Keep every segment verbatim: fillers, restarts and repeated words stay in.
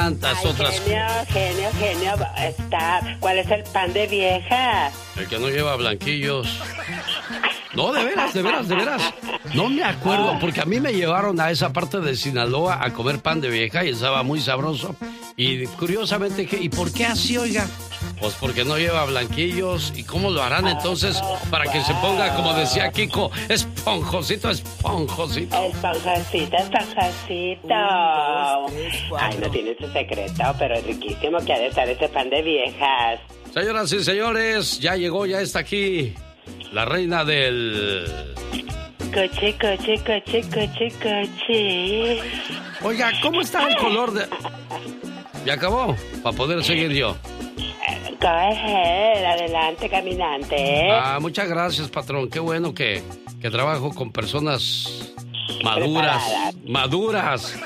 tantas Ay, otras. Genio, genio, genio. Está. ¿Cuál es el pan de vieja? El que no lleva blanquillos. No, de veras, de veras, de veras. No me acuerdo, porque a mí me llevaron a esa parte de Sinaloa a comer pan de vieja y estaba muy sabroso. Y curiosamente, ¿qué? ¿Y por qué así, oiga? Pues porque no lleva blanquillos. ¿Y cómo lo harán entonces para que se ponga, como decía Kiko, esponjosito, esponjosito? Esponjosito, esponjosito. Ay, no tiene su secreto, pero es riquísimo que ha de estar ese pan de viejas. Señoras y señores, ya llegó, ya está aquí la reina del... Coche, coche, coche, coche, coche. Oiga, ¿cómo está el color de...? Ya acabó, para poder seguir yo. Go ahead, adelante, caminante. Ah, muchas gracias, patrón. Qué bueno que, que trabajo con personas maduras. Preparadas. Maduras.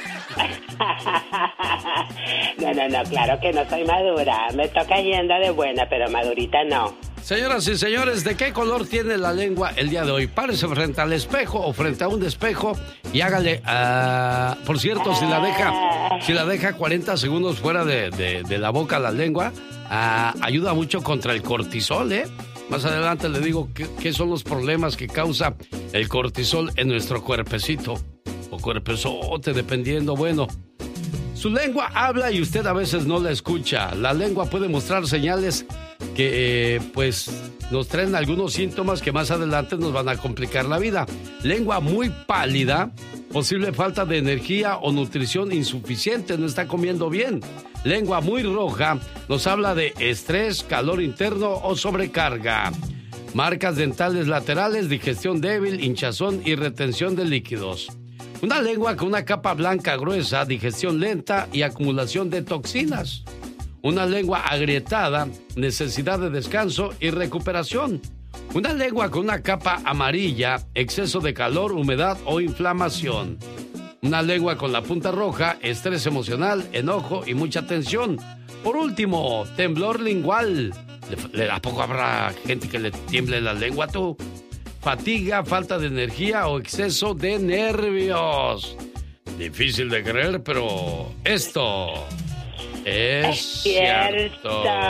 No, no, no, claro que no soy madura. Me toca yendo de buena, pero madurita no. Señoras y señores, ¿de qué color tiene la lengua el día de hoy? Párese frente al espejo o frente a un espejo y hágale... Uh, por cierto, si la deja si la deja cuarenta segundos fuera de, de, de la boca la lengua, uh, ayuda mucho contra el cortisol, ¿eh? Más adelante le digo qué, qué son los problemas que causa el cortisol en nuestro cuerpecito. O cuerpezote, dependiendo, bueno... Su lengua habla y usted a veces no la escucha. La lengua puede mostrar señales que, eh, pues, nos traen algunos síntomas que más adelante nos van a complicar la vida. Lengua muy pálida, posible falta de energía o nutrición insuficiente, no está comiendo bien. Lengua muy roja, nos habla de estrés, calor interno o sobrecarga. Marcas dentales laterales, digestión débil, hinchazón y retención de líquidos. Una lengua con una capa blanca gruesa, digestión lenta y acumulación de toxinas. Una lengua agrietada, necesidad de descanso y recuperación. Una lengua con una capa amarilla, exceso de calor, humedad o inflamación. Una lengua con la punta roja, estrés emocional, enojo y mucha tensión. Por último, temblor lingual. ¿A poco habrá gente que le tiemble la lengua, tú? Fatiga, falta de energía o exceso de nervios. Difícil de creer, pero esto es, es cierto. cierto.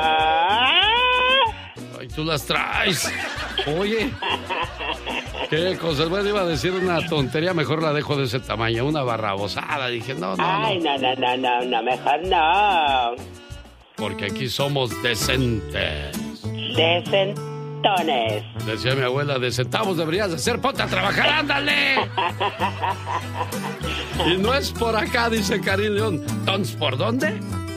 Ay, tú las traes. Oye, qué cosas. Bueno, iba a decir una tontería, mejor la dejo de ese tamaño, una barrabosada. Dije, no, no, Ay, no. no, no, no, no, no, mejor no. Porque aquí somos decentes. Decentes. Decía mi abuela, de centavos deberías de ser, ponte a trabajar, ándale. Y no es por acá, dice Karim León. ¿Entonces por dónde?